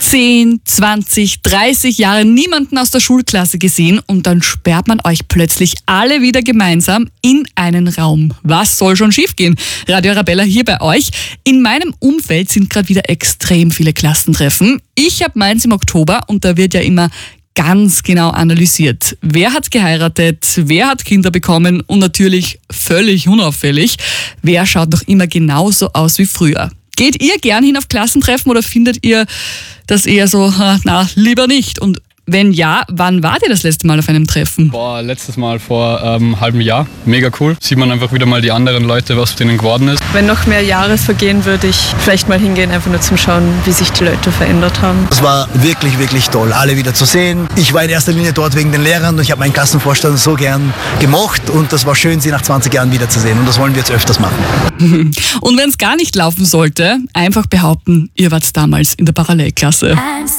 10, 20, 30 Jahre niemanden aus der Schulklasse gesehen und dann sperrt man euch plötzlich alle wieder gemeinsam in einen Raum. Was soll schon schiefgehen? Radio Arabella hier bei euch. In meinem Umfeld sind gerade wieder extrem viele Klassentreffen. Ich habe meins im Oktober und da wird ja immer ganz genau analysiert. Wer hat geheiratet, wer hat Kinder bekommen und natürlich völlig unauffällig, wer schaut noch immer genauso aus wie früher. Geht ihr gern hin auf Klassentreffen oder findet ihr das eher so, na, lieber nicht? Und wenn ja, wann wart ihr das letzte Mal auf einem Treffen? Letztes Mal vor einem halben Jahr. Mega cool. Sieht man einfach wieder mal die anderen Leute, was denen geworden ist. Wenn noch mehr Jahre vergehen, würde ich vielleicht mal hingehen, einfach nur zum Schauen, wie sich die Leute verändert haben. Es war wirklich, wirklich toll, alle wieder zu sehen. Ich war in erster Linie dort wegen den Lehrern und ich habe meinen Klassenvorstand so gern gemocht und das war schön, sie nach 20 Jahren wiederzusehen und das wollen wir jetzt öfters machen. Und wenn es gar nicht laufen sollte, einfach behaupten, ihr wart damals in der Parallelklasse.